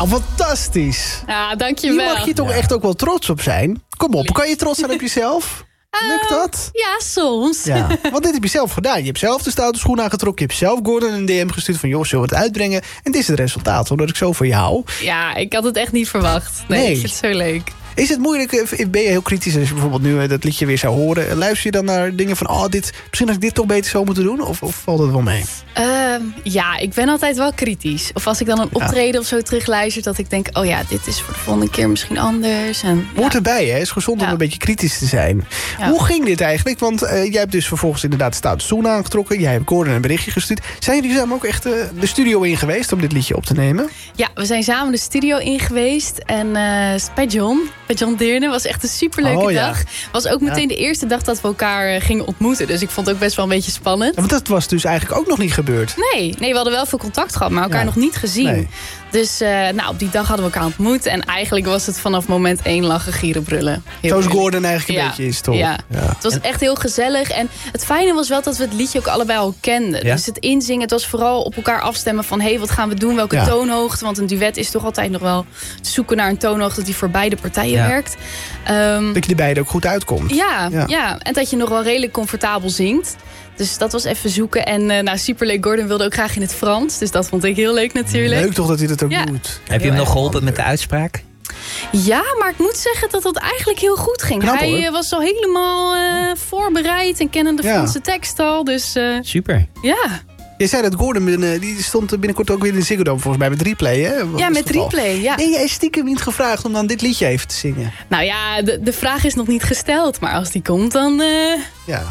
Nou, fantastisch. Ja, dankjewel. Hier mag je toch echt ook wel trots op zijn. Kom op, kan je trots zijn op jezelf? Lukt dat? Ja, soms. Ja, want dit heb je zelf gedaan. Je hebt zelf de stoute schoen aangetrokken. Je hebt zelf Gordon een DM gestuurd van... joh, zullen we het uitbrengen? En dit is het resultaat, omdat ik zo van je hou. Ja, ik had het echt niet verwacht. Nee. Ik vind het zo leuk. Is het moeilijk, ben je heel kritisch als je bijvoorbeeld nu dat liedje weer zou horen? Luister je dan naar dingen van, misschien had ik dit toch beter zo moeten doen? Of valt het wel mee? Ja, ik ben altijd wel kritisch. Of als ik dan een optreden of zo terugluister, dat ik denk, oh ja, dit is voor de volgende keer misschien anders. En, hoort erbij, hè? Het is gezond om een beetje kritisch te zijn. Ja. Hoe ging dit eigenlijk? Want jij hebt dus vervolgens inderdaad stoute schoen aangetrokken. Jij hebt Gordon een berichtje gestuurd. Zijn jullie samen ook echt de studio in geweest om dit liedje op te nemen? Ja, we zijn samen de studio in geweest. En bij John Deerne. Was echt een superleuke dag. Was ook meteen de eerste dag dat we elkaar gingen ontmoeten. Dus ik vond het ook best wel een beetje spannend. Ja, want dat was dus eigenlijk ook nog niet gebeurd. Nee, we hadden wel veel contact gehad, maar elkaar nog niet gezien. Nee. Dus op die dag hadden we elkaar ontmoet. En eigenlijk was het vanaf moment 1 lachen, gieren, brullen. Zoals Gordon eigenlijk een beetje is, toch? Ja. Het was echt heel gezellig. En het fijne was wel dat we het liedje ook allebei al kenden. Ja? Dus het inzingen, het was vooral op elkaar afstemmen van... wat gaan we doen, welke toonhoogte? Want een duet is toch altijd nog wel zoeken naar een toonhoogte... die voor beide partijen werkt. Dat je er beide ook goed uitkomt. Ja, en dat je nog wel redelijk comfortabel zingt. Dus dat was even zoeken. En superleuk, Gordon wilde ook graag in het Frans. Dus dat vond ik heel leuk natuurlijk. Leuk toch dat hij dat ook doet. Heb je hem nog geholpen met de uitspraak? Ja, maar ik moet zeggen dat dat eigenlijk heel goed ging. Knap, hij was al helemaal voorbereid en kende de Franse tekst al. Dus, super. Ja. Je zei dat Gordon die stond binnenkort ook weer in de Ziggo Dome, volgens mij met replay, hè? Ja, met replay, ja. Nee, jij is stiekem niet gevraagd om dan dit liedje even te zingen. Nou ja, de vraag is nog niet gesteld, maar als die komt, dan... Ja.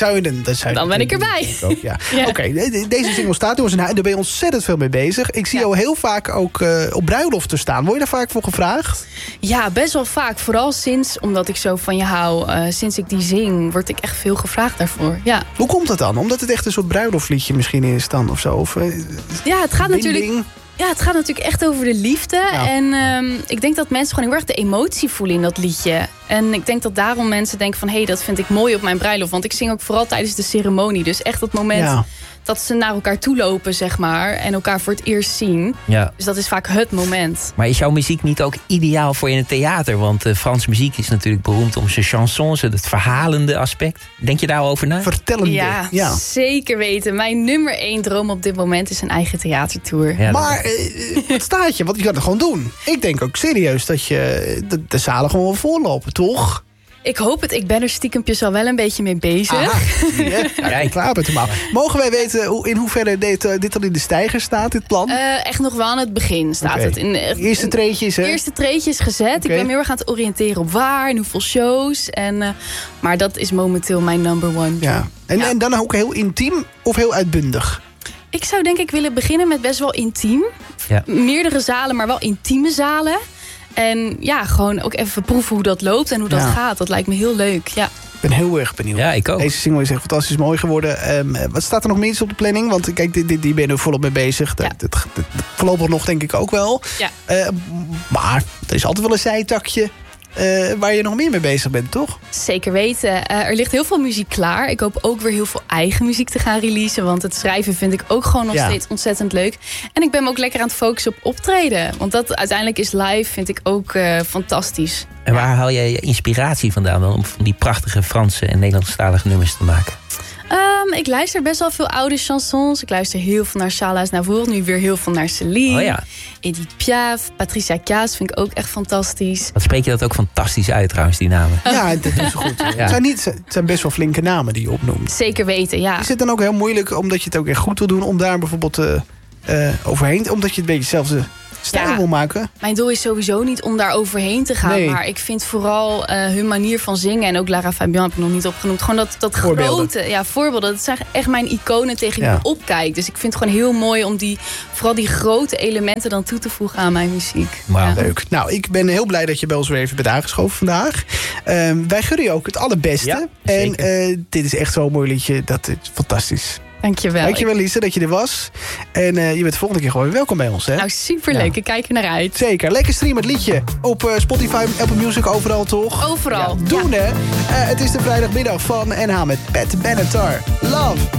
Dan ben ik erbij. Ja. Oké, deze single staat dus en daar ben je ontzettend veel mee bezig. Ik zie jou heel vaak ook op bruiloften staan. Word je daar vaak voor gevraagd? Ja, best wel vaak. Vooral omdat ik zo van je hou. Sinds ik die zing, word ik echt veel gevraagd daarvoor. Ja. Hoe komt dat dan? Omdat het echt een soort bruiloftsliedje misschien is dan of zo? Of, ja, het gaat natuurlijk... Ja, het gaat natuurlijk echt over de liefde. Ja. En ik denk dat mensen gewoon heel erg de emotie voelen in dat liedje. En ik denk dat daarom mensen denken van... dat vind ik mooi op mijn bruiloft. Want ik zing ook vooral tijdens de ceremonie. Dus echt dat moment dat ze naar elkaar toe lopen, zeg maar. En elkaar voor het eerst zien. Ja. Dus dat is vaak het moment. Maar is jouw muziek niet ook ideaal voor in het theater? Want Franse muziek is natuurlijk beroemd om zijn chansons. Het verhalende aspect. Denk je daar al over na? Vertellende. Ja, zeker weten. Mijn nummer 1 droom op dit moment is een eigen theatertour. Ja, maar wat staat je? Want je kan het gewoon doen. Ik denk ook serieus dat je de zalen gewoon wel voorlopen, toch? Ik hoop het. Ik ben er stiekempjes al wel een beetje mee bezig. Klaar met hem. Mogen wij weten in hoeverre dit dan in de steiger staat, dit plan? Echt nog wel aan het begin staat het. Eerste treetjes, hè? Eerste treetjes gezet. Okay. Ik ben me heel erg aan het oriënteren op waar en hoeveel shows. Maar dat is momenteel mijn number 1. Ja. En dan ook heel intiem of heel uitbundig? Ik zou denk ik willen beginnen met best wel intiem. Ja. Meerdere zalen, maar wel intieme zalen. En ja, gewoon ook even proeven hoe dat loopt en hoe dat gaat. Dat lijkt me heel leuk, ja. Ik ben heel erg benieuwd. Ja, ik ook. Deze single is echt fantastisch mooi geworden. Wat staat er nog meer op de planning? Want kijk, die ben je er volop mee bezig. Dat voorlopig nog denk ik ook wel. Ja. Maar er is altijd wel een zijtakje. Waar je nog meer mee bezig bent, toch? Zeker weten. Er ligt heel veel muziek klaar. Ik hoop ook weer heel veel eigen muziek te gaan releasen. Want het schrijven vind ik ook gewoon nog steeds ontzettend leuk. En ik ben me ook lekker aan het focussen op optreden. Want dat uiteindelijk is live, vind ik ook fantastisch. En waar haal jij je inspiratie vandaan dan om die prachtige Franse en Nederlandstalige nummers te maken? Ik luister best wel veel oude chansons. Ik luister heel veel naar Charles Aznavour. Nu weer heel veel naar Céline. Oh ja. Edith Piaf. Patricia Kaas vind ik ook echt fantastisch. Wat spreek je dat ook fantastisch uit trouwens, die namen? Ja, dat is goed. Ja. Het zijn best wel flinke namen die je opnoemt. Zeker weten, ja. Is het dan ook heel moeilijk, omdat je het ook echt goed wil doen... om daar bijvoorbeeld overheen... omdat je het een beetje hetzelfde stijl wil maken? Mijn doel is sowieso niet om daar overheen te gaan. Nee. Maar ik vind vooral hun manier van zingen... en ook Lara Fabian heb ik nog niet opgenoemd... gewoon dat grote voorbeelden. Dat zijn echt mijn iconen tegen wie ik opkijk. Dus ik vind het gewoon heel mooi om vooral die grote elementen dan toe te voegen aan mijn muziek. Wow. Leuk. Nou, ik ben heel blij dat je bij ons weer even bent aangeschoven vandaag. Wij gunnen je ook het allerbeste. Ja, en dit is echt zo'n mooi liedje. Dat is fantastisch. Dankjewel Lise dat je er was. En je bent de volgende keer gewoon weer welkom bij ons. Hè? Nou, superleuk. Ik kijk er naar uit. Zeker. Lekker stream het liedje. Op Spotify, Apple Music, overal toch? Overal. Ja, doen hè. Het is de vrijdagmiddag van NH met Pat Benatar. Love.